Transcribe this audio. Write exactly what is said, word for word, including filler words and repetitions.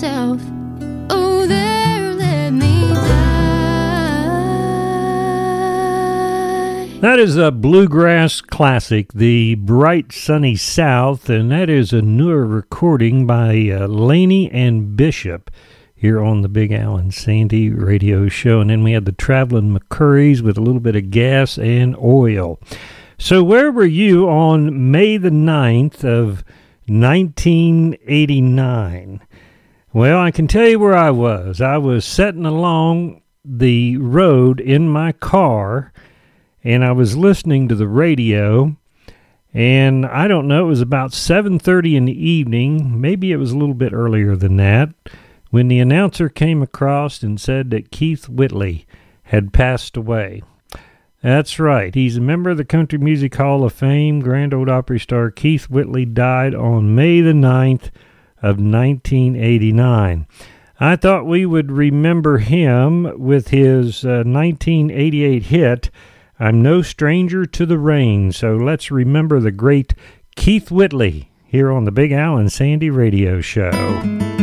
myself. Oh, there, let me die. That is a bluegrass classic, The Bright Sunny South, and that is a newer recording by uh, Laney and Bishop here on the Big Al and Sandy radio show. And then we had the Traveling McCurries with a little bit of Gas and Oil. So where were you on May the ninth of nineteen eighty-nine? Well, I can tell you where I was. I was sitting along the road in my car, and I was listening to the radio, and I don't know, it was about seven thirty in the evening, maybe it was a little bit earlier than that, when the announcer came across and said that Keith Whitley had passed away. That's right. He's a member of the Country Music Hall of Fame. Grand Ole Opry star Keith Whitley died on May the ninth of nineteen eighty-nine. I thought we would remember him with his uh, nineteen eighty-eight hit, I'm No Stranger to the Rain. So let's remember the great Keith Whitley here on the Big Al and Sandy radio show.